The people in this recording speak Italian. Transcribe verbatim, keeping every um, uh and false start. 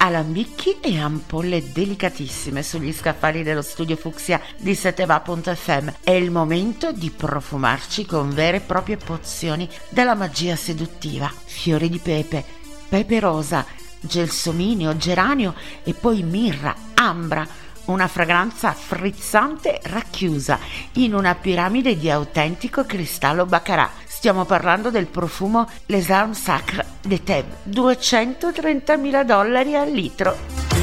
alambicchi e ampolle delicatissime sugli scaffali dello studio fucsia di sette va punto effe emme. È il momento di profumarci con vere e proprie pozioni della magia seduttiva. Fiori di pepe, pepe rosa, gelsomino, geranio e poi mirra, ambra, una fragranza frizzante racchiusa in una piramide di autentico cristallo baccarat. Stiamo parlando del profumo Les Armes Sacres de Thèbes, duecentotrentamila dollari al litro.